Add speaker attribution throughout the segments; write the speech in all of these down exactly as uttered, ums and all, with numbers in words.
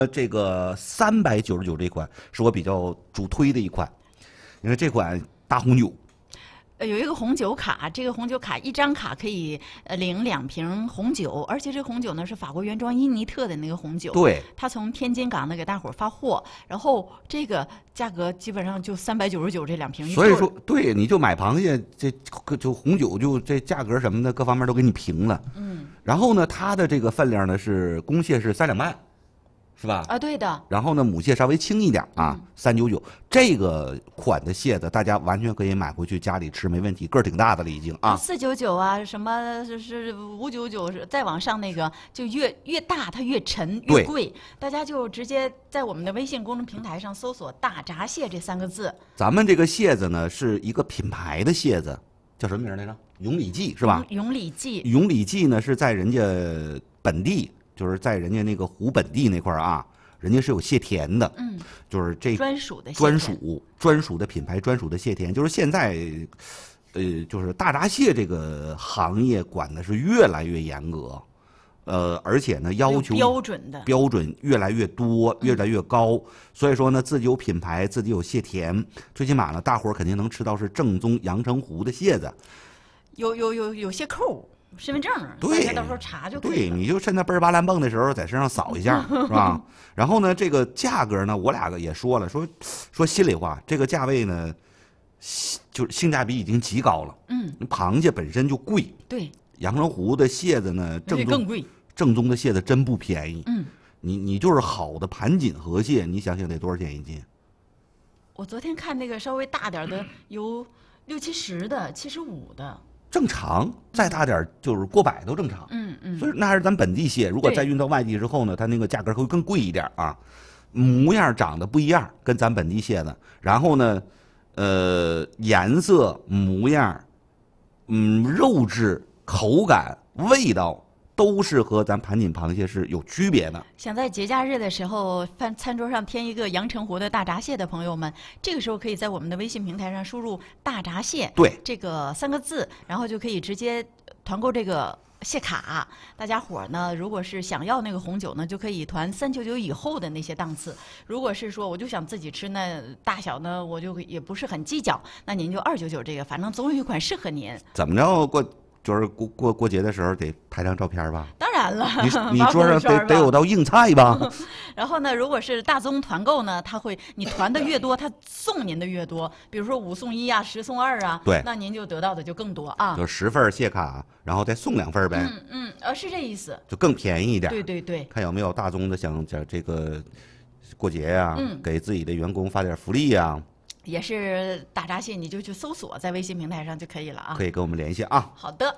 Speaker 1: 呃，这个三百九十九这款是我比较主推的一款，因为这款大红酒。
Speaker 2: 呃，有一个红酒卡，这个红酒卡一张卡可以呃领两瓶红酒，而且这红酒呢是法国原装伊尼特的那个红酒。
Speaker 1: 对，
Speaker 2: 他从天津港呢给大伙儿发货，然后这个价格基本上就三百九十九这两瓶。
Speaker 1: 所以说，对，你就买螃蟹，这就红酒就这价格什么的各方面都给你平了。
Speaker 2: 嗯。
Speaker 1: 然后呢，它的这个分量呢是公蟹是三两半。是吧？
Speaker 2: 啊，对的。
Speaker 1: 然后呢，母蟹稍微轻一点啊，三九九这个款的蟹子，大家完全可以买回去家里吃，没问题，个儿挺大的了已经啊。
Speaker 2: 四九九啊，什么是五九九，再往上那个就越越大它越沉越贵，大家就直接在我们的微信公众平台上搜索"大闸蟹"这三个字。
Speaker 1: 咱们这个蟹子呢是一个品牌的蟹子，叫什么名来着？永礼记是吧？
Speaker 2: 永礼记。
Speaker 1: 永礼记呢是在人家本地。就是在人家那个湖本地那块儿啊，人家是有蟹田的，
Speaker 2: 嗯，
Speaker 1: 就是这
Speaker 2: 专属的
Speaker 1: 专属专属的品牌专属的蟹田，就是现在，呃，就是大闸蟹这个行业管的是越来越严格，呃，而且呢要求
Speaker 2: 标准的
Speaker 1: 标准越来越多，越来越高，嗯、所以说呢自己有品牌，自己有蟹田，最起码呢大伙儿肯定能吃到是正宗阳澄湖的蟹子，
Speaker 2: 有有有有蟹扣。身份证，
Speaker 1: 对，
Speaker 2: 大家到时候查就可以了。
Speaker 1: 对，你就趁他倍儿巴烂蹦的时候，在身上扫一下，是吧？然后呢，这个价格呢，我俩个也说了，说说心里话，这个价位呢，就是性价比已经极高了。
Speaker 2: 嗯，
Speaker 1: 螃蟹本身就贵，
Speaker 2: 对，
Speaker 1: 阳澄湖的蟹子呢，正宗
Speaker 2: 更贵，
Speaker 1: 正宗的蟹子真不便宜。
Speaker 2: 嗯，
Speaker 1: 你你就是好的盘锦河蟹，你想想得多少钱一斤？
Speaker 2: 我昨天看那个稍微大点的，有六七十的，七十五的。
Speaker 1: 正常，再大点就是过百都正常。
Speaker 2: 嗯嗯，
Speaker 1: 所以那还是咱本地蟹，如果再运到外地之后呢，它那个价格会更贵一点啊。模样长得不一样，跟咱本地蟹的。然后呢，呃，颜色、模样，嗯，肉质、口感、味道。都是和咱盘锦螃蟹是有区别的。
Speaker 2: 想在节假日的时候饭餐桌上添一个阳澄湖的大闸蟹的朋友们，这个时候可以在我们的微信平台上输入"大闸蟹"
Speaker 1: 对
Speaker 2: 这个三个字，然后就可以直接团购这个蟹卡。大家伙儿呢，如果是想要那个红酒呢，就可以团三九九以后的那些档次。如果是说我就想自己吃，那大小呢我就也不是很计较，那您就二九九这个，反正总有一款适合您。
Speaker 1: 怎么着过？就是过过过节的时候得拍张照片吧？
Speaker 2: 当然了，
Speaker 1: 你你桌上得得有道硬菜吧？
Speaker 2: 然后呢，如果是大宗团购呢，他会你团的越多，他送您的越多。比如说五送一啊，十送二啊，
Speaker 1: 对，
Speaker 2: 那您就得到的就更多啊。
Speaker 1: 就十份蟹卡，然后再送两份呗。
Speaker 2: 嗯嗯，呃，是这意思。
Speaker 1: 就更便宜一点。
Speaker 2: 对对对。
Speaker 1: 看有没有大宗的想讲这个过节呀、啊，
Speaker 2: 嗯，
Speaker 1: 给自己的员工发点福利呀、啊。
Speaker 2: 也是大闸蟹，你就去搜索，在微信平台上就可以了啊。
Speaker 1: 可以跟我们联系啊。
Speaker 2: 好的。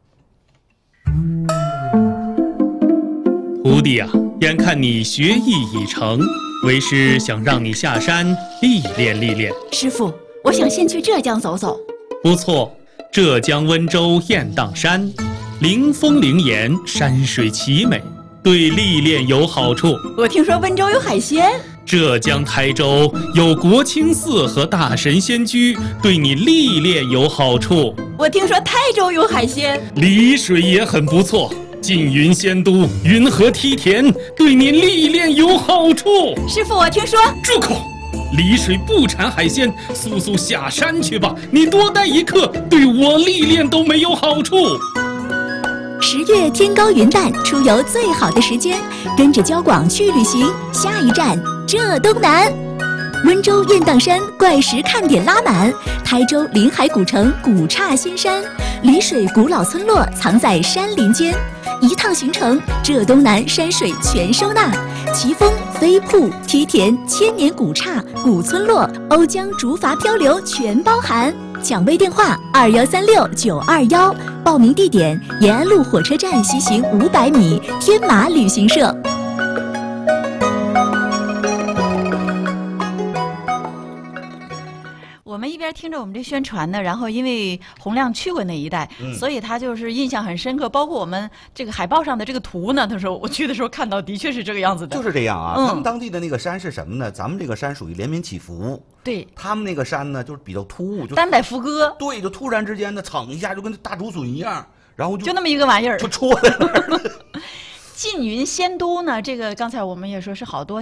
Speaker 3: 徒弟啊，眼看你学艺已成，为师想让你下山历练历练。
Speaker 2: 师傅，我想先去浙江走走。
Speaker 3: 不错，浙江温州雁荡山，灵峰灵岩，山水奇美，对历练有好处。
Speaker 2: 我听说温州有海鲜。
Speaker 3: 浙江台州有国清寺和大神仙居，对你历练有好处。
Speaker 2: 我听说台州有海鲜，
Speaker 3: 丽水也很不错。缙云仙都、云和梯田，对你历练有好处。
Speaker 2: 师傅，我听说……
Speaker 3: 住口！丽水不产海鲜，速速下山去吧！你多待一刻，对我历练都没有好处。
Speaker 4: 十月天高云淡，出游最好的时间，跟着交广去旅行。下一站浙东南，温州雁荡山怪石看点拉满，台州临海古城古刹仙山，丽水古老村落藏在山林间。一趟行程，浙东南山水全收纳，奇峰、飞瀑、梯田、千年古刹、古村落、瓯江竹筏漂流全包含。抢位电话二幺三六九二幺，报名地点延安路火车站西行五百米，天马旅行社。
Speaker 2: 我们一边听着我们这宣传呢，然后因为洪亮去过那一带，
Speaker 1: 嗯、
Speaker 2: 所以他就是印象很深刻。包括我们这个海报上的这个图呢，他说我去的时候看到的确是这个样子的。
Speaker 1: 就是这样啊，
Speaker 2: 嗯、
Speaker 1: 他们当地的那个山是什么呢？咱们这个山属于连绵起伏，
Speaker 2: 对，
Speaker 1: 他们那个山呢就是比较突兀，就
Speaker 2: 单摆副歌，
Speaker 1: 对，就突然之间的蹭一下，就跟大竹笋一样，然后就
Speaker 2: 就那么一个玩意儿，
Speaker 1: 就戳在那儿了。
Speaker 2: 缙云仙都呢，这个刚才我们也说是好多